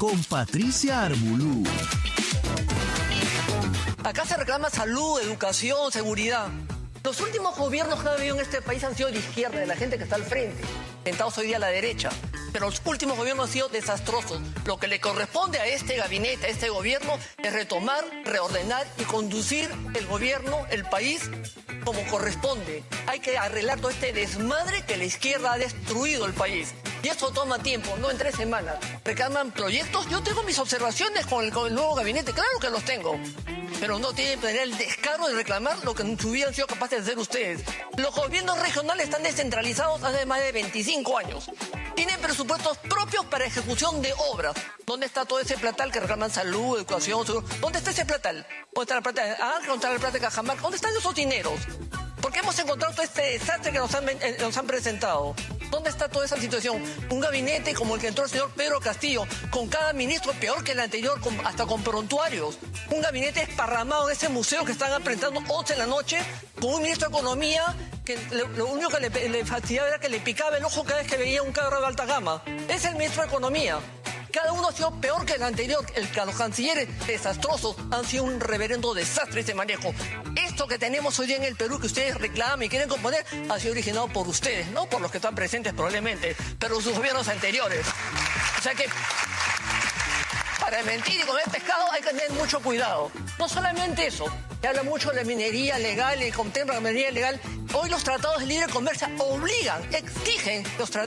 con Patricia Armbulú. Acá se reclama salud, educación, seguridad. Los últimos gobiernos que ha habido en este país han sido de izquierda, de la gente que está al frente, sentados hoy día a la derecha. Pero los últimos gobiernos han sido desastrosos. Lo que le corresponde a este gabinete, a este gobierno, es retomar, reordenar y conducir el gobierno, el país, como corresponde. Hay que arreglar todo este desmadre que la izquierda ha destruido el país. Y eso toma tiempo, no en 3 semanas. Reclaman proyectos. Yo tengo mis observaciones con el nuevo gabinete, claro que los tengo. Pero no tienen que tener el descaro de reclamar lo que en su vida han sido capaces de hacer ustedes. Los gobiernos regionales están descentralizados hace más de 25 años. Tienen presupuestos propios para ejecución de obras. ¿Dónde está todo ese platal que reclaman salud, educación, seguro? ¿Dónde está ese platal? ¿Dónde está la plata de Ángel? ¿Dónde está la plata de Cajamarca? ¿Dónde están esos dineros? Porque hemos encontrado todo este desastre que nos han presentado. ¿Dónde está toda esa situación? Un gabinete como el que entró el señor Pedro Castillo, con cada ministro peor que el anterior, hasta con prontuarios. Un gabinete esparramado en ese museo que están presentando 11 de la noche, con un ministro de Economía que lo único que le fastidiaba era que le picaba el ojo cada vez que veía un carro de alta gama. Es el ministro de Economía. Cada uno ha sido peor que el anterior. Los cancilleres desastrosos han sido un reverendo desastre ese manejo. Esto que tenemos hoy día en el Perú, que ustedes reclaman y quieren componer, ha sido originado por ustedes, no por los que están presentes probablemente, pero sus gobiernos anteriores. O sea que para mentir y comer pescado hay que tener mucho cuidado. No solamente eso, se habla mucho de la minería legal y contempla la minería legal. Hoy los tratados de libre comercio obligan, exigen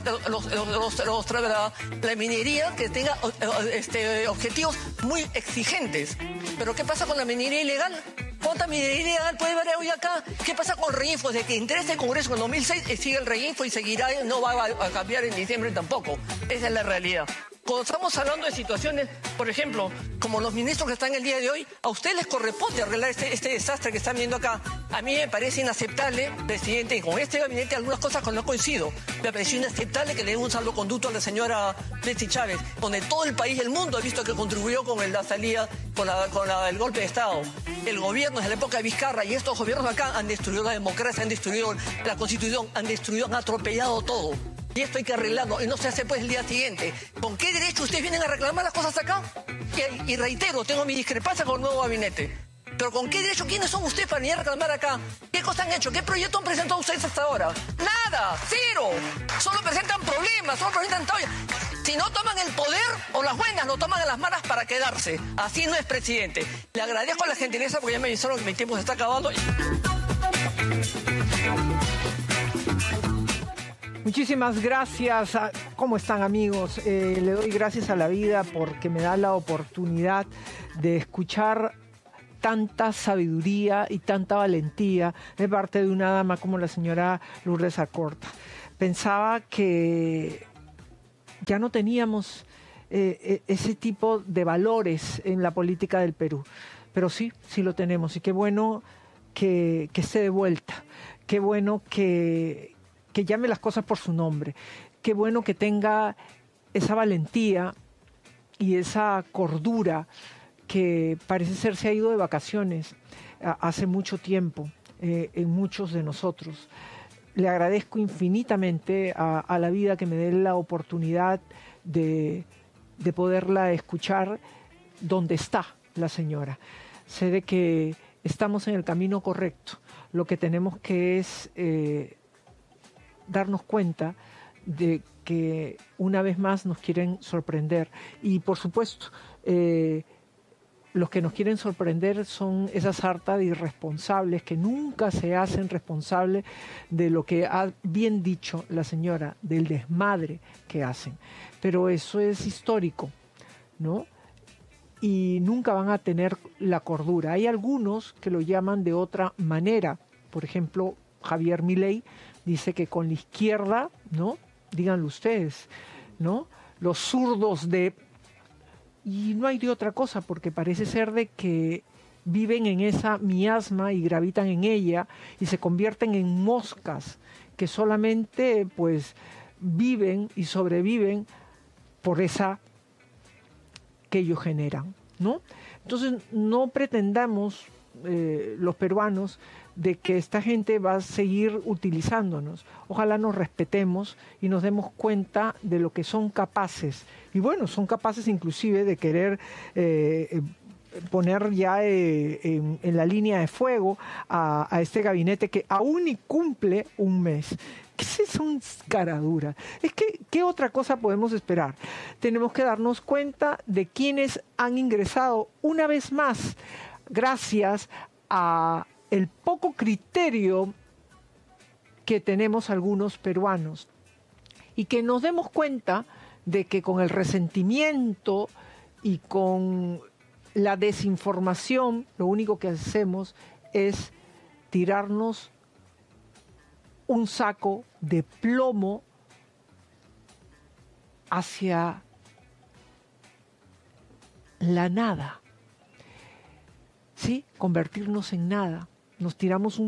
la minería que tenga objetivos muy exigentes. Pero ¿qué pasa con la minería ilegal? ¿Cuánta minería ilegal puede haber hoy acá? ¿Qué pasa con Reinfo? Desde que interesa el Congreso en 2006 sigue el Reinfo y seguirá, no va a cambiar en diciembre tampoco. Esa es la realidad. Cuando estamos hablando de situaciones, por ejemplo, como los ministros que están el día de hoy, a ustedes les corresponde arreglar este desastre que están viendo acá. A mí me parece inaceptable, presidente, y con este gabinete algunas cosas con no coincido. Me pareció inaceptable que le den un salvoconducto a la señora Betsy Chávez, donde todo el país, el mundo ha visto que contribuyó con la salida, con el golpe de Estado. El gobierno desde la época de Vizcarra y estos gobiernos acá han destruido la democracia, han destruido la Constitución, han atropellado todo. Y esto hay que arreglarlo, y no se hace pues el día siguiente. ¿Con qué derecho ustedes vienen a reclamar las cosas acá? Y reitero, tengo mi discrepancia con el nuevo gabinete. Pero ¿con qué derecho? ¿Quiénes son ustedes para venir a reclamar acá? ¿Qué cosas han hecho? ¿Qué proyecto han presentado ustedes hasta ahora? ¡Nada! ¡Cero! Solo presentan problemas, solo presentan todo. Si no toman el poder, o las buenas, lo toman a las malas para quedarse. Así no es, presidente. Le agradezco la gentileza porque ya me avisaron que mi tiempo se está acabando. Muchísimas gracias. ¿Cómo están, amigos? Le doy gracias a la vida porque me da la oportunidad de escuchar tanta sabiduría y tanta valentía de parte de una dama como la señora Lourdes Acorta. Pensaba que ya no teníamos ese tipo de valores en la política del Perú, pero sí lo tenemos, y qué bueno que esté de vuelta, qué bueno que llame las cosas por su nombre, qué bueno que tenga esa valentía y esa cordura que parece ser se ha ido de vacaciones hace mucho tiempo en muchos de nosotros. Le agradezco infinitamente a la vida que me dé la oportunidad de poderla escuchar donde está la señora. Sé de que estamos en el camino correcto. Lo que tenemos que es darnos cuenta de que una vez más nos quieren sorprender. Y por supuesto, los que nos quieren sorprender son esa sarta de irresponsables que nunca se hacen responsables de lo que ha bien dicho la señora, del desmadre que hacen. Pero eso es histórico, ¿no? Y nunca van a tener la cordura. Hay algunos que lo llaman de otra manera. Por ejemplo, Javier Milei dice que con la izquierda, ¿no? Díganlo ustedes, ¿no? Los zurdos de... Y no hay de otra cosa, porque parece ser de que viven en esa miasma y gravitan en ella y se convierten en moscas que solamente pues viven y sobreviven por esa que ellos generan, ¿no? Entonces no pretendamos los peruanos de que esta gente va a seguir utilizándonos. Ojalá nos respetemos y nos demos cuenta de lo que son capaces. Y bueno, son capaces inclusive de querer poner ya en la línea de fuego a este gabinete que aún ni cumple un mes. ¿Qué son caraduras? Es que, ¿qué otra cosa podemos esperar? Tenemos que darnos cuenta de quienes han ingresado una vez más, gracias a el poco criterio que tenemos algunos peruanos, y que nos demos cuenta de que con el resentimiento y con la desinformación, lo único que hacemos es tirarnos un saco de plomo hacia la nada. ¿Sí? Convertirnos en nada. Nos tiramos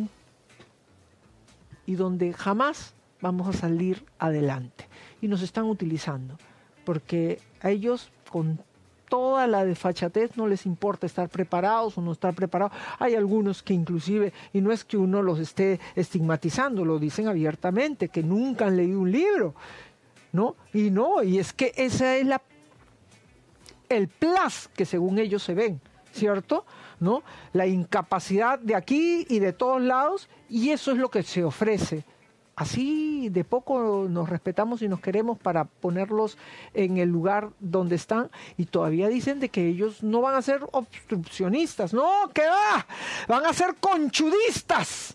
y donde jamás vamos a salir adelante. Y nos están utilizando, porque a ellos con toda la desfachatez no les importa estar preparados o no estar preparados. Hay algunos que inclusive, y no es que uno los esté estigmatizando, lo dicen abiertamente, que nunca han leído un libro, ¿no? Y es que esa es el plus que según ellos se ven, ¿cierto? ¿No? La incapacidad de aquí y de todos lados, y eso es lo que se ofrece. Así de poco nos respetamos y nos queremos para ponerlos en el lugar donde están, y todavía dicen de que ellos no van a ser obstruccionistas. No, ¿qué va? Van a ser conchudistas.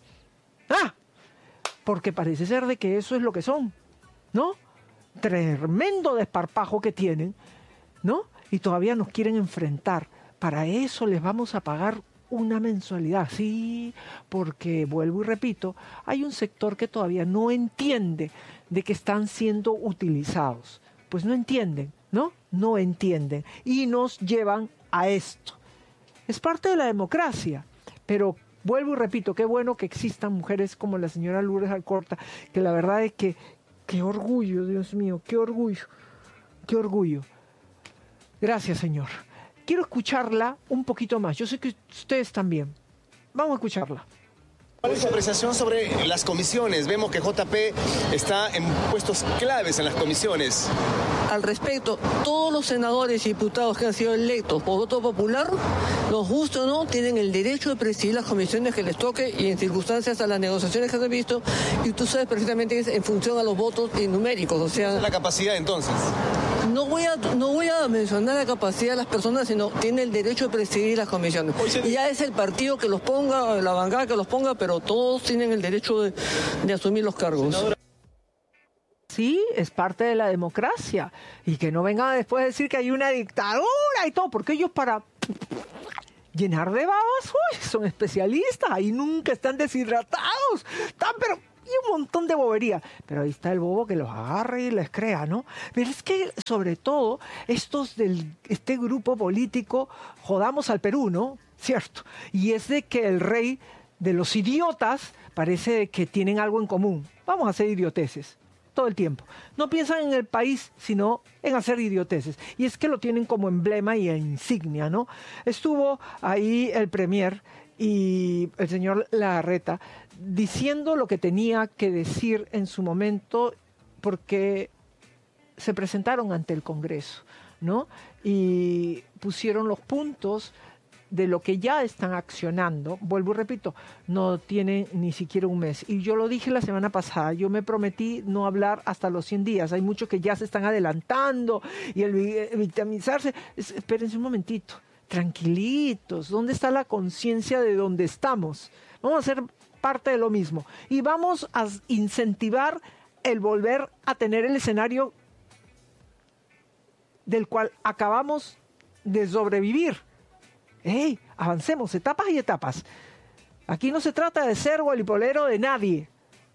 Porque parece ser de que eso es lo que son, ¿no? Tremendo desparpajo que tienen, ¿no? Y todavía nos quieren enfrentar. Para eso les vamos a pagar una mensualidad, sí, porque, vuelvo y repito, hay un sector que todavía no entiende de que están siendo utilizados. Pues no entienden, ¿no? No entienden. Y nos llevan a esto. Es parte de la democracia, pero vuelvo y repito, qué bueno que existan mujeres como la señora Lourdes Alcorta, que la verdad es que, qué orgullo, Dios mío, qué orgullo, qué orgullo. Gracias, Señor. Quiero escucharla un poquito más. Yo sé que ustedes también. Vamos a escucharla. ¿Cuál es su apreciación sobre las comisiones? Vemos que JP está en puestos claves en las comisiones. Al respecto, todos los senadores y diputados que han sido electos por voto popular, nos guste o no, tienen el derecho de presidir las comisiones que les toque y en circunstancias a las negociaciones que se han visto, y tú sabes perfectamente que es en función a los votos numéricos, o sea... ¿La capacidad entonces? No voy a mencionar la capacidad de las personas, sino tiene el derecho de presidir las comisiones. Y ya es el partido que los ponga, la bancada que los ponga, pero todos tienen el derecho de asumir los cargos. Sí, es parte de la democracia. Y que no vengan después a decir que hay una dictadura y todo, porque ellos para llenar de babas, son especialistas, ahí nunca están deshidratados, pero... y un montón de bobería. Pero ahí está el bobo que los agarre y les crea, ¿no? Pero es que, sobre todo, este grupo político, jodamos al Perú, ¿no? Cierto. Y es de que el rey de los idiotas parece que tienen algo en común. Vamos a hacer idioteces todo el tiempo. No piensan en el país, sino en hacer idioteces. Y es que lo tienen como emblema y insignia, ¿no? Estuvo ahí el premier y el señor Larreta diciendo lo que tenía que decir en su momento, porque se presentaron ante el Congreso, ¿no? Y pusieron los puntos de lo que ya están accionando. Vuelvo y repito, no tienen ni siquiera un mes. Y yo lo dije la semana pasada, yo me prometí no hablar hasta los 100 días. Hay muchos que ya se están adelantando y el victimizarse. Espérense un momentito, tranquilitos. ¿Dónde está la conciencia de dónde estamos? Vamos a hacer parte de lo mismo. Y vamos a incentivar el volver a tener el escenario del cual acabamos de sobrevivir. ¡Ey! Avancemos, etapas y etapas. Aquí no se trata de ser gualipolero de nadie.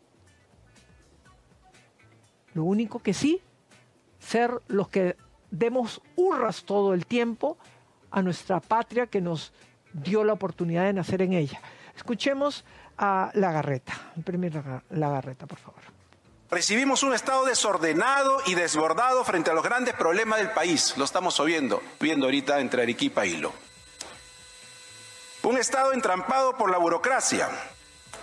Lo único que sí, ser los que demos hurras todo el tiempo a nuestra patria que nos dio la oportunidad de nacer en ella. Escuchemos a Lagarreta. El primer Lagarreta, por favor. Recibimos un Estado desordenado y desbordado frente a los grandes problemas del país. Lo estamos viendo ahorita entre Arequipa y Hilo. Un Estado entrampado por la burocracia,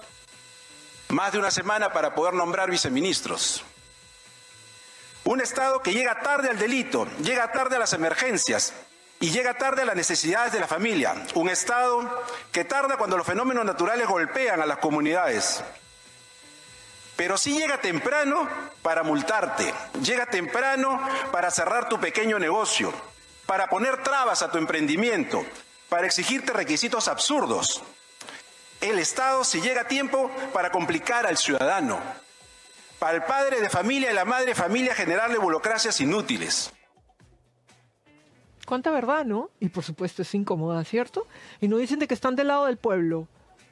Más de una semana para poder nombrar viceministros. Un Estado que llega tarde al delito, llega tarde a las emergencias y llega tarde a las necesidades de la familia. Un Estado que tarda cuando los fenómenos naturales golpean a las comunidades. Pero sí llega temprano para multarte, llega temprano para cerrar tu pequeño negocio, para poner trabas a tu emprendimiento, para exigirte requisitos absurdos. El Estado sí llega a tiempo para complicar al ciudadano, para el padre de familia y la madre de familia generarle burocracias inútiles. Cuánta verdad, ¿no? Y por supuesto es incómoda, ¿cierto? Y no dicen de que están del lado del pueblo.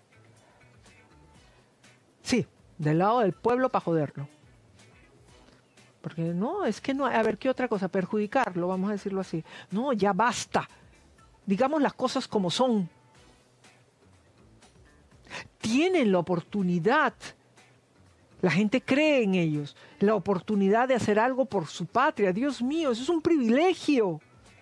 Sí, del lado del pueblo para joderlo. Porque no, es que no, a ver, ¿qué otra cosa? Perjudicarlo, vamos a decirlo así. No, ya basta. Digamos las cosas como son. Tienen la oportunidad, la gente cree en ellos, la oportunidad de hacer algo por su patria. Dios mío, eso es un privilegio.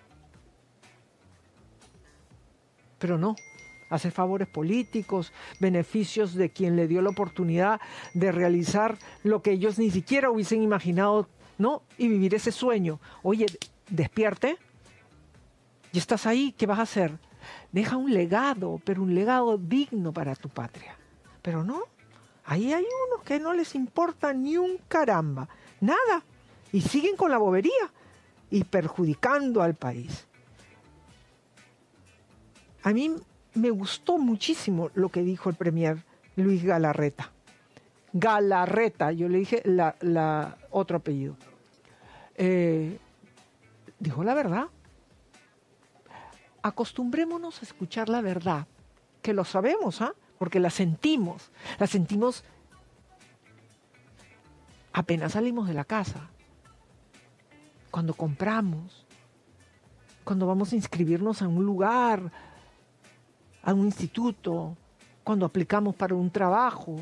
Pero no, hacer favores políticos, beneficios de quien le dio la oportunidad de realizar lo que ellos ni siquiera hubiesen imaginado, ¿no? Y vivir ese sueño. Oye, despierte, y estás ahí, ¿qué vas a hacer? Deja un legado, pero un legado digno para tu patria. Pero no, ahí hay unos que no les importa ni un caramba, nada, y siguen con la bobería y perjudicando al país. A mí me gustó muchísimo lo que dijo el premier Luis Galarreta. Galarreta, yo le dije otro apellido. Dijo la verdad. Acostumbrémonos a escuchar la verdad, que lo sabemos, ¿ah? Porque la sentimos apenas salimos de la casa, cuando compramos, cuando vamos a inscribirnos a un lugar, a un instituto, cuando aplicamos para un trabajo.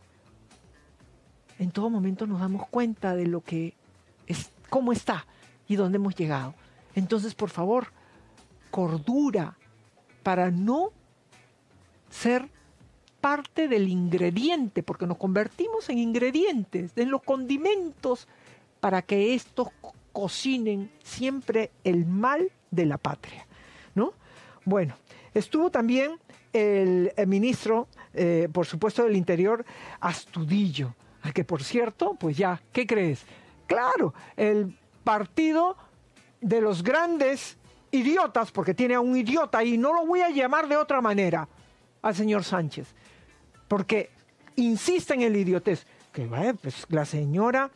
En todo momento nos damos cuenta de lo que es, cómo está y dónde hemos llegado. Entonces, por favor, cordura para no ser parte del ingrediente, porque nos convertimos en ingredientes, en los condimentos, para que estos cocinen siempre el mal de la patria, ¿no? Bueno, estuvo también el ministro, por supuesto, del Interior, Astudillo, al que, por cierto, pues ya, ¿qué crees? Claro, el partido de los grandes idiotas, porque tiene a un idiota y no lo voy a llamar de otra manera al señor Sánchez, porque insiste en el idiotez, que pues la señora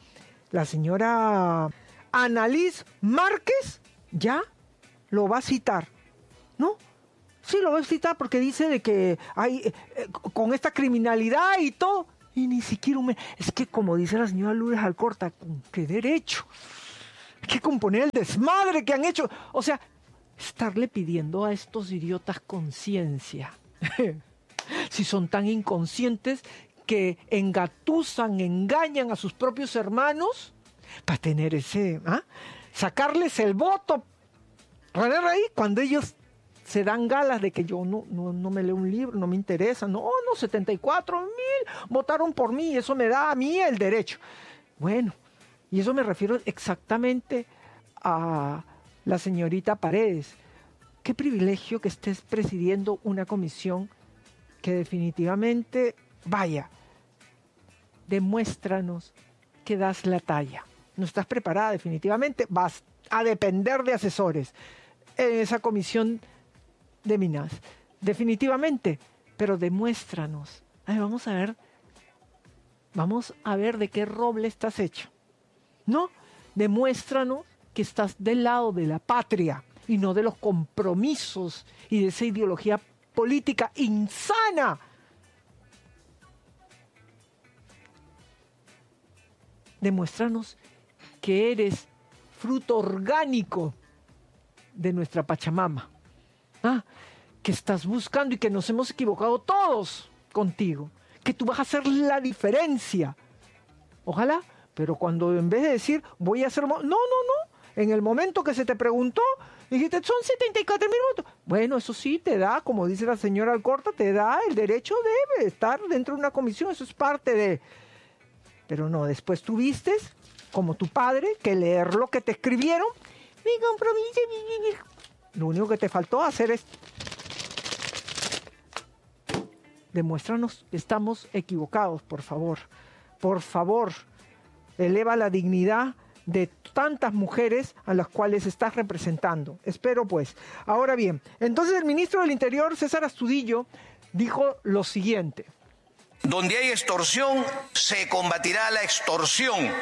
Annalise Márquez ya lo va a citar, ¿no? Sí, lo va a citar porque dice de que hay con esta criminalidad y todo, y ni siquiera es que, como dice la señora Lourdes Alcorta, ¿con qué derecho? Hay que componer el desmadre que han hecho. O sea, estarle pidiendo a estos idiotas conciencia. Si son tan inconscientes que engatusan, engañan a sus propios hermanos para tener sacarles el voto. Ahí, cuando ellos se dan galas de que yo no me leo un libro, no me interesa. No, 74,000 votaron por mí, eso me da a mí el derecho. Bueno, y eso me refiero exactamente a la señorita Paredes. Qué privilegio que estés presidiendo una comisión que definitivamente, demuéstranos que das la talla. No estás preparada definitivamente, vas a depender de asesores en esa comisión de Minas. Definitivamente, pero demuéstranos. Vamos a ver de qué roble estás hecho. ¿No? Demuéstranos que estás del lado de la patria y no de los compromisos y de esa ideología política insana. Demuéstranos que eres fruto orgánico de nuestra Pachamama, que estás buscando y que nos hemos equivocado todos contigo, que tú vas a hacer la diferencia. Ojalá, pero cuando en vez de decir voy a hacer... No, En el momento que se te preguntó, dijiste, son 74.000 votos. Bueno, eso sí te da, como dice la señora Alcorta, te da el derecho de estar dentro de una comisión, eso es parte de... Pero no, después tuviste, como tu padre, que leer lo que te escribieron. Mi compromiso. Lo único que te faltó hacer es... Demuéstranos que estamos equivocados, por favor. Por favor, eleva la dignidad de tantas mujeres a las cuales estás representando. Espero pues. Ahora bien, entonces el ministro del Interior, César Astudillo, dijo lo siguiente. Donde hay extorsión, se combatirá la extorsión.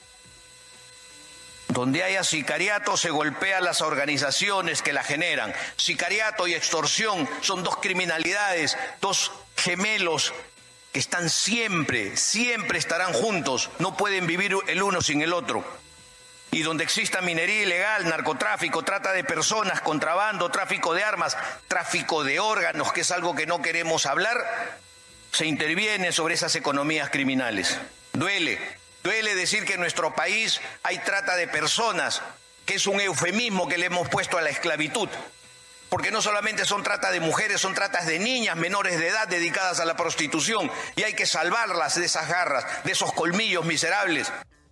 Donde haya sicariato, se golpea las organizaciones que la generan. Sicariato y extorsión son dos criminalidades, dos gemelos que están siempre estarán juntos. No pueden vivir el uno sin el otro. Y donde exista minería ilegal, narcotráfico, trata de personas, contrabando, tráfico de armas, tráfico de órganos, que es algo que no queremos hablar, se interviene sobre esas economías criminales. Duele decir que en nuestro país hay trata de personas, que es un eufemismo que le hemos puesto a la esclavitud. Porque no solamente son trata de mujeres, son tratas de niñas menores de edad dedicadas a la prostitución. Y hay que salvarlas de esas garras, de esos colmillos miserables.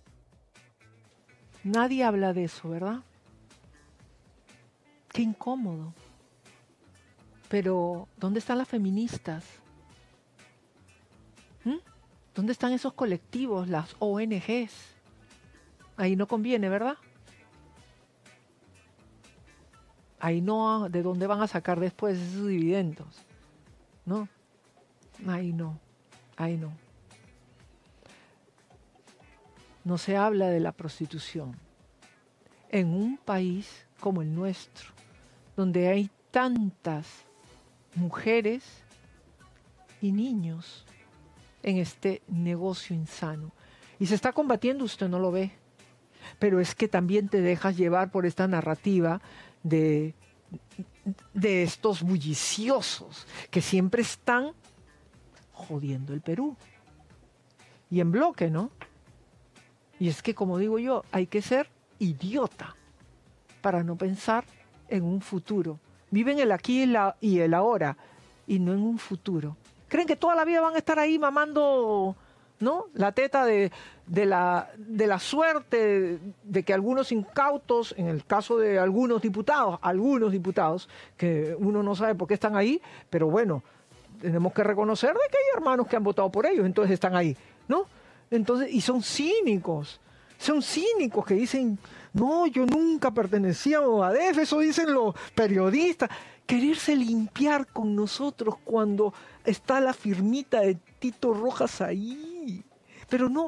Nadie habla de eso, ¿verdad? Qué incómodo. Pero, ¿dónde están las feministas? ¿Dónde están esos colectivos, las ONGs? Ahí no conviene, ¿verdad? Ahí no, ¿de dónde van a sacar después esos dividendos? ¿No? Ahí no. No se habla de la prostitución. En un país como el nuestro, donde hay tantas mujeres y niños en este negocio insano. Y se está combatiendo, usted no lo ve. Pero es que también te dejas llevar por esta narrativa de estos bulliciosos que siempre están jodiendo el Perú. Y en bloque, ¿no? Y es que, como digo yo, hay que ser idiota para no pensar en un futuro. Viven el aquí y el ahora y no en un futuro. Creen que toda la vida van a estar ahí mamando, ¿no?, la teta de la suerte de que algunos incautos, en el caso de algunos diputados, que uno no sabe por qué están ahí, pero bueno, tenemos que reconocer de que hay hermanos que han votado por ellos, entonces están ahí, ¿no? Entonces, y son cínicos que dicen, no, yo nunca pertenecía a Movadef, eso dicen los periodistas, quererse limpiar con nosotros cuando está la firmita de Tito Rojas ahí. Pero no.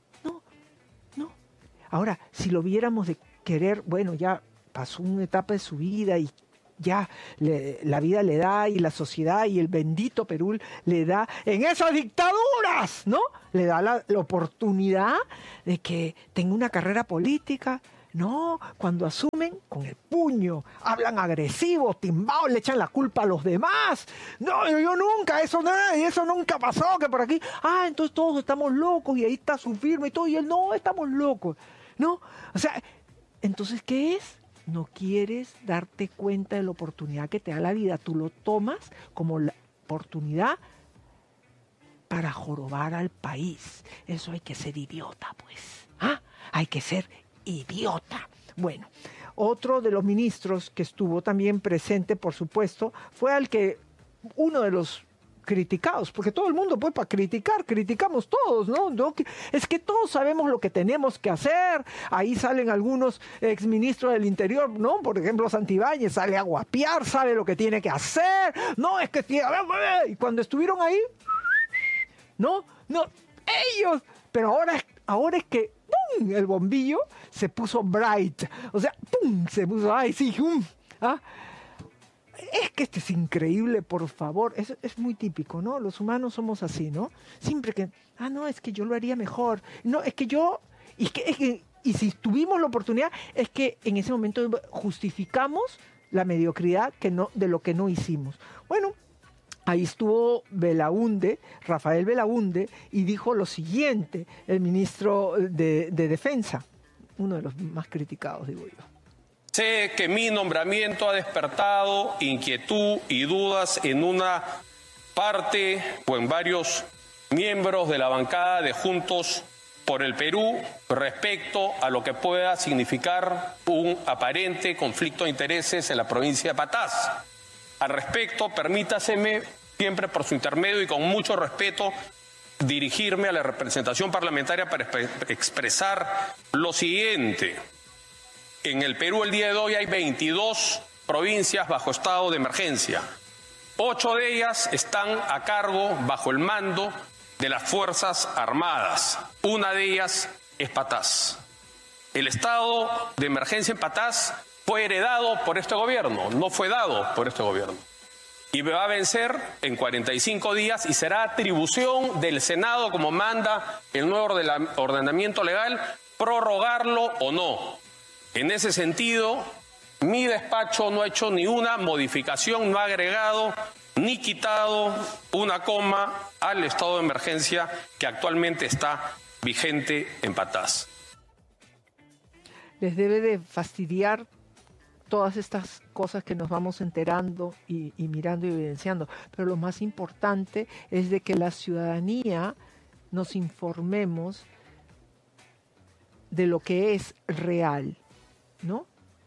Ahora, si lo viéramos de querer, bueno, ya pasó una etapa de su vida y ya la vida le da, y la sociedad y el bendito Perú le da en esas dictaduras, ¿no? Le da la oportunidad de que tenga una carrera política. No, cuando asumen con el puño, hablan agresivos, timbados, le echan la culpa a los demás. No, yo nunca, eso nunca pasó, que por aquí, entonces todos estamos locos y ahí está su firma y todo, y él, no, estamos locos, ¿no? O sea, entonces, ¿qué es? No quieres darte cuenta de la oportunidad que te da la vida, tú lo tomas como la oportunidad para jorobar al país. Eso hay que ser idiota, pues, hay que ser idiota. Bueno, otro de los ministros que estuvo también presente, por supuesto, fue uno de los criticados, porque todo el mundo, pues, para criticamos todos, ¿no? Es que todos sabemos lo que tenemos que hacer. Ahí salen algunos exministros del Interior, ¿no? Por ejemplo, Santibáñez sale a guapiar, sabe lo que tiene que hacer. No, es que... Y cuando estuvieron ahí, no, ellos... Pero ahora es que ¡pum!, el bombillo se puso bright. O sea, ¡pum!, se puso, Es que esto es increíble, por favor. Es muy típico, ¿no? Los humanos somos así, ¿no? Siempre que, no, es que yo lo haría mejor. No, es que yo... Y si tuvimos la oportunidad, es que en ese momento justificamos la mediocridad de lo que no hicimos. Bueno, ahí estuvo Rafael Belaúnde, y dijo lo siguiente, el ministro de Defensa. uno de los más criticados, digo yo. Sé que mi nombramiento ha despertado inquietud y dudas en una parte o en varios miembros de la bancada de Juntos por el Perú respecto a lo que pueda significar un aparente conflicto de intereses en la provincia de Patás. Al respecto, permítaseme, siempre por su intermedio y con mucho respeto, dirigirme a la representación parlamentaria para expresar lo siguiente. En el Perú el día de hoy hay 22 provincias bajo estado de emergencia. 8 de ellas están a cargo, bajo el mando de las Fuerzas Armadas. Una de ellas es Patás. El estado de emergencia en Patás fue heredado por este gobierno, no fue dado por este gobierno. Y va a vencer en 45 días y será atribución del Senado, como manda el nuevo ordenamiento legal, prorrogarlo o no. En ese sentido, mi despacho no ha hecho ni una modificación, no ha agregado ni quitado una coma al estado de emergencia que actualmente está vigente en Patás. Les debe de fastidiar todas estas cosas que nos vamos enterando y mirando y evidenciando, pero lo más importante es de que la ciudadanía nos informemos de lo que es real, ¿no?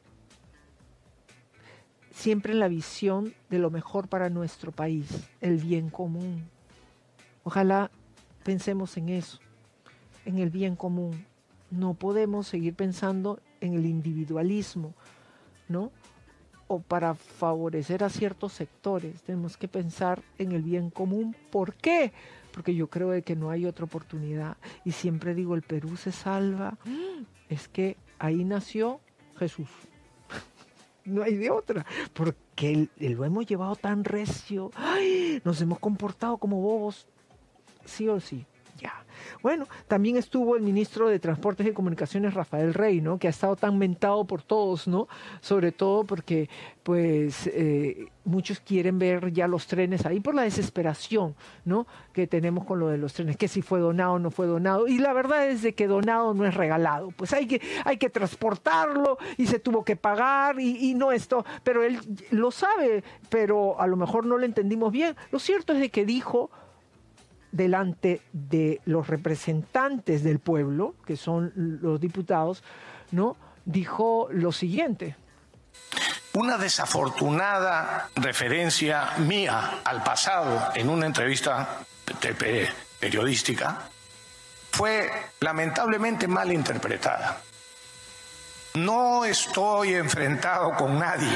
Siempre en la visión de lo mejor para nuestro país, el bien común. Ojalá pensemos en eso, en el bien común. No podemos seguir pensando en el individualismo, ¿no? O para favorecer a ciertos sectores. Tenemos que pensar en el bien común. ¿Por qué? Porque yo creo de que no hay otra oportunidad. Y siempre digo, el Perú se salva. Es que ahí nació Jesús. No hay de otra, porque lo hemos llevado tan recio. ¡Ay! Nos hemos comportado como bobos, sí o sí. Ya. Bueno, también estuvo el ministro de Transportes y Comunicaciones, Rafael Rey, ¿no? Que ha estado tan mentado por todos, ¿no? Sobre todo porque, pues, muchos quieren ver ya los trenes ahí por la desesperación, ¿no? Que tenemos con lo de los trenes, que si fue donado o no fue donado. Y la verdad es de que donado no es regalado. Pues hay que transportarlo y se tuvo que pagar y no esto. Pero él lo sabe, pero a lo mejor no lo entendimos bien. Lo cierto es de que dijo delante de los representantes del pueblo, que son los diputados, ¿no? Dijo lo siguiente. Una desafortunada referencia mía al pasado en una entrevista periodística fue lamentablemente mal interpretada. No estoy enfrentado con nadie.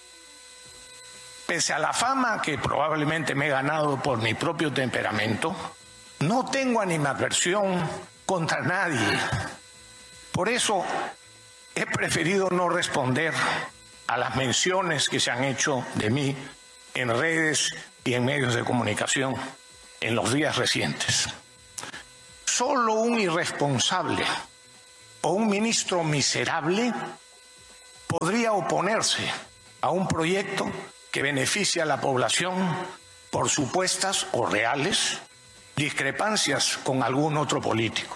Pese a la fama que probablemente me he ganado por mi propio temperamento, no tengo animadversión contra nadie. Por eso he preferido no responder a las menciones que se han hecho de mí en redes y en medios de comunicación en los días recientes. Solo un irresponsable o un ministro miserable podría oponerse a un proyecto que beneficia a la población por supuestas o reales discrepancias con algún otro político.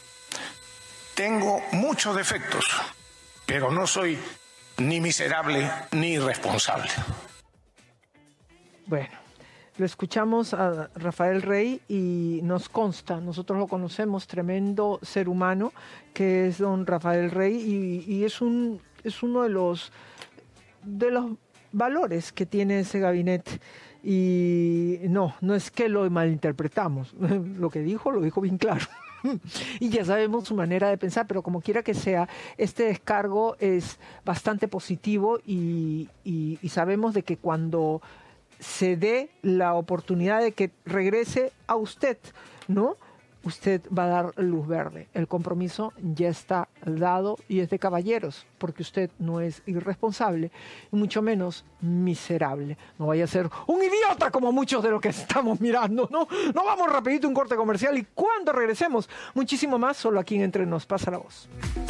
Tengo muchos defectos, pero no soy ni miserable ni irresponsable. Bueno, lo escuchamos a Rafael Rey y nos consta, nosotros lo conocemos, tremendo ser humano que es don Rafael Rey y es uno de los valores que tiene ese gabinete. Y no es que lo malinterpretamos, lo dijo bien claro. Y ya sabemos su manera de pensar, pero como quiera que sea, este descargo es bastante positivo y sabemos de que cuando se dé la oportunidad de que regrese a usted, ¿no? Usted va a dar luz verde. El compromiso ya está dado y es de caballeros, porque usted no es irresponsable y mucho menos miserable. No vaya a ser un idiota como muchos de los que estamos mirando, ¿no? No, vamos rapidito un corte comercial y cuando regresemos, muchísimo más, solo aquí en Entre Nos. Pasa la voz.